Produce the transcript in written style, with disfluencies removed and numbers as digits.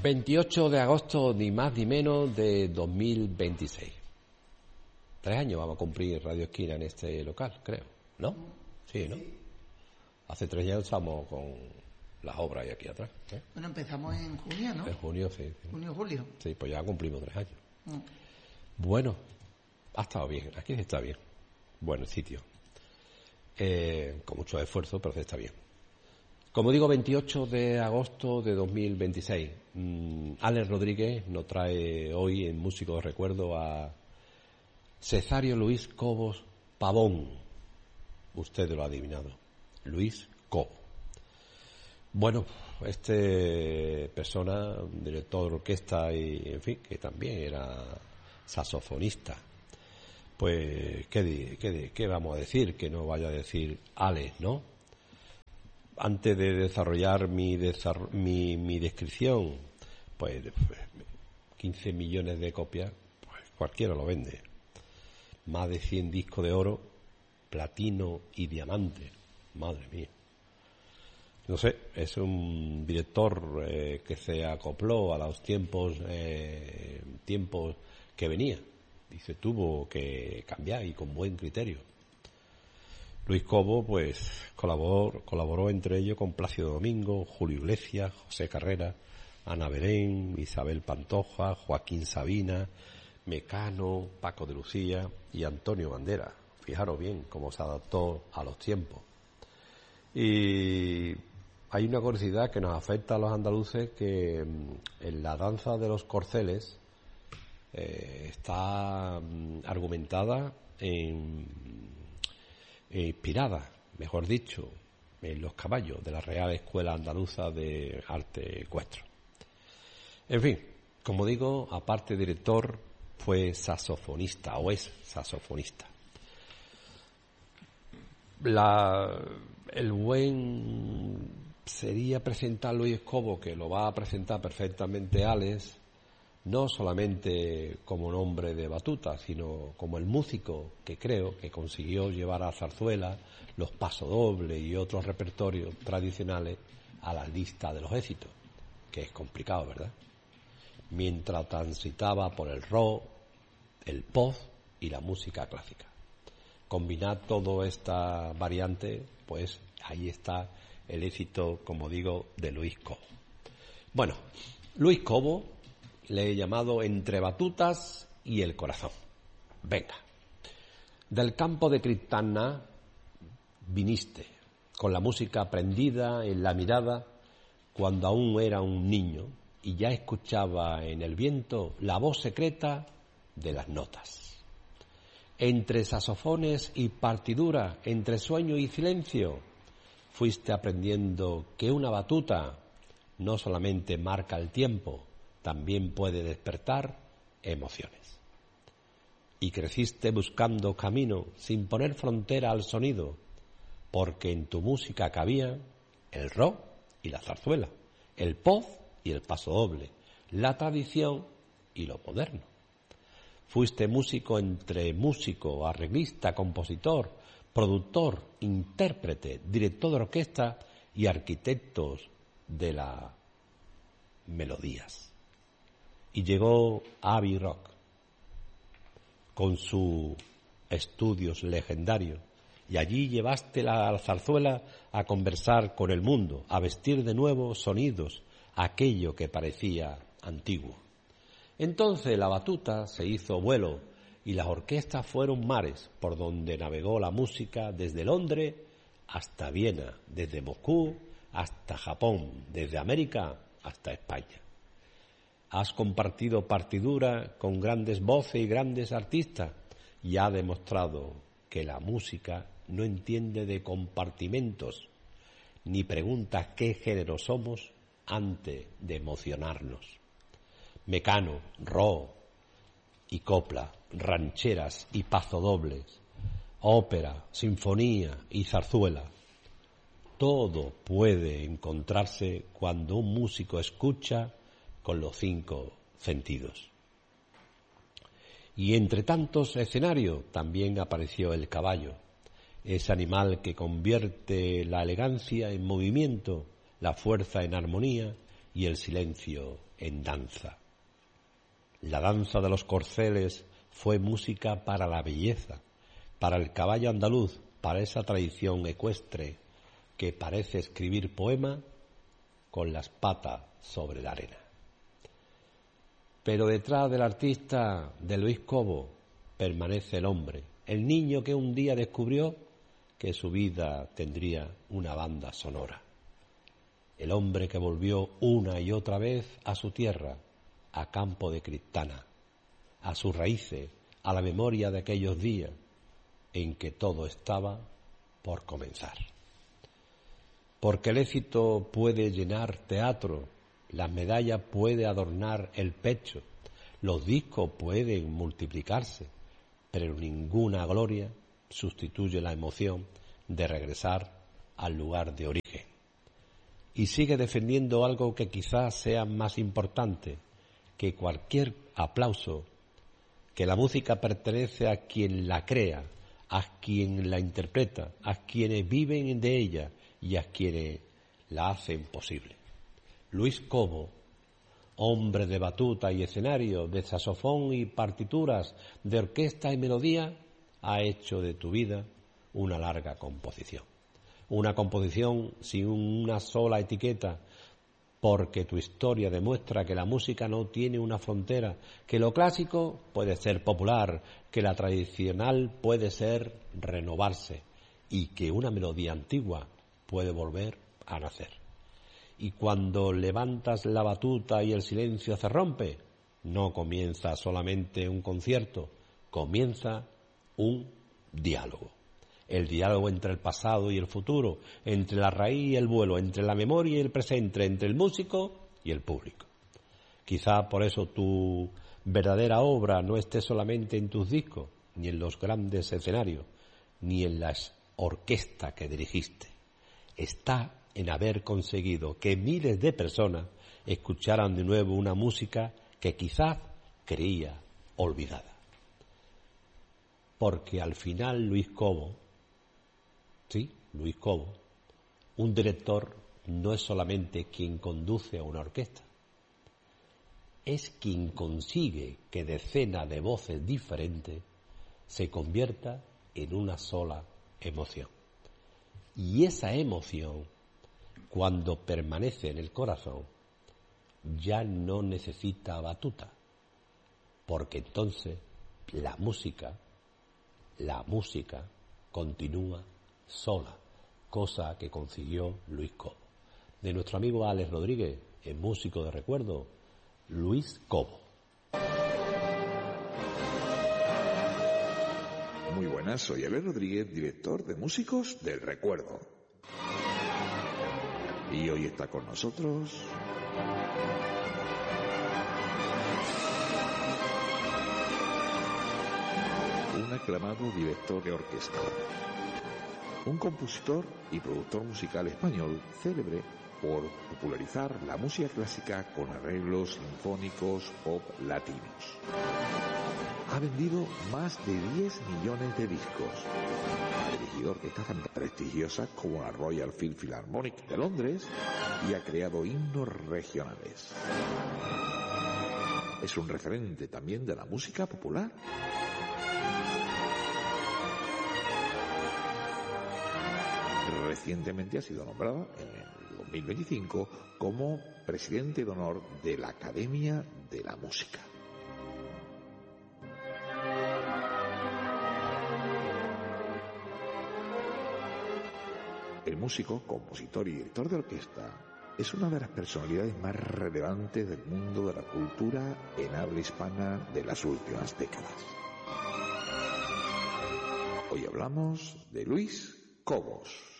28 de agosto, ni más ni menos, de 2026. 3 años vamos a cumplir Radio Esquina en este local, creo. ¿No? Sí, ¿no? Hace 3 años estamos con las obras aquí atrás. Bueno, empezamos en junio, ¿no? En junio, sí. Junio, julio. Sí, pues ya cumplimos 3 años. Bueno, ha estado bien. Aquí está bien. Bueno, el sitio. Con mucho esfuerzo, pero está bien. Como digo, 28 de agosto de 2026. Alex Rodríguez nos trae hoy en Músico de Recuerdo a Cesario Luis Cobos Pavón. Usted lo ha adivinado. Luis Cobo. Bueno, persona, director de orquesta y, en fin, que también era saxofonista. Pues, ¿qué vamos a decir? Que no vaya a decir Alex, ¿no? Antes de desarrollar mi descripción, pues 15 millones de copias, pues cualquiera lo vende. Más de 100 discos de oro, platino y diamante. Madre mía. No sé, es un director que se acopló a los tiempos que venía y se tuvo que cambiar, y con buen criterio. Luis Cobo, pues, colaboró entre ellos con Plácido Domingo, Julio Iglesias, José Carrera, Ana Belén, Isabel Pantoja, Joaquín Sabina, Mecano, Paco de Lucía y Antonio Bandera. Fijaros bien cómo se adaptó a los tiempos. Y hay una curiosidad que nos afecta a los andaluces, que en la danza de los corceles está argumentada inspirada, mejor dicho, en los caballos de la Real Escuela Andaluza de Arte Ecuestre. En fin, como digo, aparte de director, fue saxofonista, o es saxofonista. El buen sería presentar Luis Cobo, que lo va a presentar perfectamente Alex, no solamente como nombre de batuta, sino como el músico que creo que consiguió llevar a zarzuela, los pasodobles y otros repertorios tradicionales a la lista de los éxitos, que es complicado, ¿verdad? Mientras transitaba por el rock, el pop y la música clásica. Combinar toda esta variante, pues ahí está el éxito, como digo, de Luis Cobo. Bueno, Luis Cobo le he llamado Entre batutas y el corazón. Venga. Del campo de Criptana viniste, con la música prendida en la mirada, cuando aún era un niño y ya escuchaba en el viento la voz secreta de las notas. Entre saxofones y partidura, entre sueño y silencio, fuiste aprendiendo que una batuta no solamente marca el tiempo, también puede despertar emociones. Y creciste buscando camino sin poner frontera al sonido, porque en tu música cabía el rock y la zarzuela, el pop y el pasodoble, la tradición y lo moderno. Fuiste músico entre músico, arreglista, compositor, productor, intérprete, director de orquesta y arquitectos de las melodías. Y llegó Abbey Rock con sus estudios legendarios, y allí llevaste la zarzuela a conversar con el mundo, a vestir de nuevo sonidos aquello que parecía antiguo. Entonces la batuta se hizo vuelo y las orquestas fueron mares por donde navegó la música, desde Londres hasta Viena, desde Moscú hasta Japón, desde América hasta España. Has compartido partidura con grandes voces y grandes artistas y ha demostrado que la música no entiende de compartimentos ni pregunta qué género somos antes de emocionarnos. Mecano, rock y copla, rancheras y pasodobles, ópera, sinfonía y zarzuela. Todo puede encontrarse cuando un músico escucha con los 5 sentidos. Y entre tantos escenarios también apareció el caballo, ese animal que convierte la elegancia en movimiento, la fuerza en armonía y el silencio en danza. La danza de los corceles fue música para la belleza, para el caballo andaluz, para esa tradición ecuestre que parece escribir poema con las patas sobre la arena. Pero detrás del artista de Luis Cobo permanece el hombre, el niño que un día descubrió que su vida tendría una banda sonora. El hombre que volvió una y otra vez a su tierra, a Campo de Criptana, a sus raíces, a la memoria de aquellos días en que todo estaba por comenzar. Porque el éxito puede llenar teatro, las medallas pueden adornar el pecho, los discos pueden multiplicarse, pero ninguna gloria sustituye la emoción de regresar al lugar de origen. Y sigue defendiendo algo que quizás sea más importante que cualquier aplauso, que la música pertenece a quien la crea, a quien la interpreta, a quienes viven de ella y a quienes la hacen posible. Luis Cobo, hombre de batuta y escenario, de saxofón y partituras, de orquesta y melodía, ha hecho de tu vida una larga composición. Una composición sin una sola etiqueta, porque tu historia demuestra que la música no tiene una frontera, que lo clásico puede ser popular, que la tradicional puede ser renovarse y que una melodía antigua puede volver a nacer. Y cuando levantas la batuta y el silencio se rompe, no comienza solamente un concierto, comienza un diálogo. El diálogo entre el pasado y el futuro, entre la raíz y el vuelo, entre la memoria y el presente, entre el músico y el público. Quizá por eso tu verdadera obra no esté solamente en tus discos, ni en los grandes escenarios, ni en las orquestas que dirigiste. Está en haber conseguido que miles de personas escucharan de nuevo una música que quizás creía olvidada. Porque al final Luis Cobo, un director no es solamente quien conduce a una orquesta, es quien consigue que decenas de voces diferentes se convierta en una sola emoción. Y esa emoción, cuando permanece en el corazón, ya no necesita batuta, porque entonces la música continúa sola, cosa que consiguió Luis Cobo. De nuestro amigo Alex Rodríguez, el músico de recuerdo, Luis Cobo. Muy buenas, soy Alex Rodríguez, director de Músicos del Recuerdo. Y hoy está con nosotros un aclamado director de orquesta, un compositor y productor musical español célebre por popularizar la música clásica con arreglos sinfónicos pop latinos. Ha vendido más de 10 millones de discos. Ha dirigido orquestas tan prestigiosas como la Royal Philharmonic de Londres y ha creado himnos regionales. Es un referente también de la música popular. Recientemente ha sido nombrado en el 2025 como presidente de honor de la Academia de la Música. El músico, compositor y director de orquesta es una de las personalidades más relevantes del mundo de la cultura en habla hispana de las últimas décadas. Hoy hablamos de Luis Cobos.